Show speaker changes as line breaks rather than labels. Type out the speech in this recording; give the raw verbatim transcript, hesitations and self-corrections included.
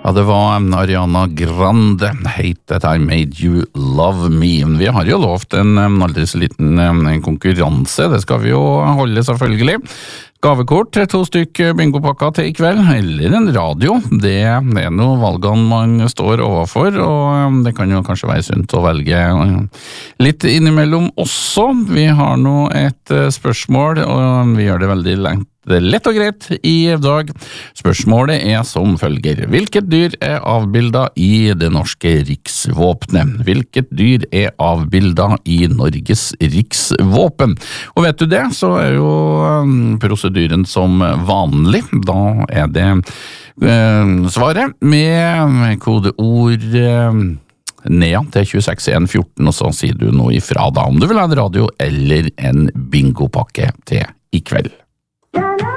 Ja, det var Ariana Grande, Hate That I Made You Love Me. Vi har jo lovt en aldri så liten en konkurranse, det skal vi jo holde selvfølgelig. Gavekort, to stykk bingopakker til i kveld, eller en radio. Det er noe valgene man står overfor, og det kan jo kanskje være sunt å velge litt innimellom også. Vi har nå et spørsmål, og vi gjør det veldig lengt. Det er lett og greit i dag. Spørsmålet er som følger. Hvilket dyr er avbildet i det norske riksvåpenet? Hvilket dyr er avbildet i Norges riksvåpen? Og vet du det, så er jo prosedyren som vanlig. Da er det eh, svaret med kodeord eh, Nea til to seks en ett fire, og så sier du noe ifra da om du vil ha en radio eller en bingopakke til i kveld.